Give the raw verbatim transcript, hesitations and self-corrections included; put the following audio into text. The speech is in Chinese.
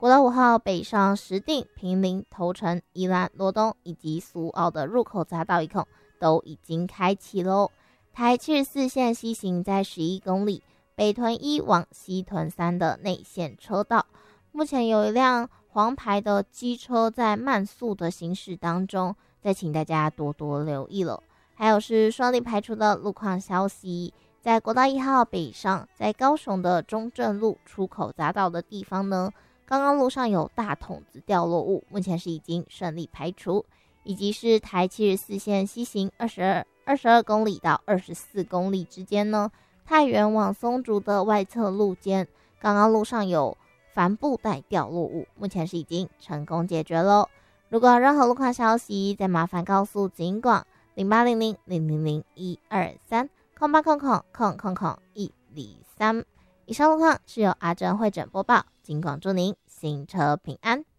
国道五号北上石碇、坪林、头城、宜兰、罗东以及苏澳的入口匝道一孔都已经开启喽。台七十四线西行在十一公里，北屯一往西屯三的内线车道，目前有一辆黄牌的机车在慢速的行驶当中，再请大家多多留意了。还有是顺利排除的路况消息，在国道一号北上，在高雄的中正路出口匝道的地方呢，刚刚路上有大桶子掉落物，目前是已经顺利排除。以及是台七十四线西行二十二、二十二公里到二十四公里之间呢，太原往松竹的外侧路肩，刚刚路上有帆布袋掉落物，目前是已经成功解决喽。如果有任何路况消息，再麻烦告诉警广零八零零零零零一二三空八空空空空空一零三。以上路况是由阿珍会诊播报，警广祝您行车平安。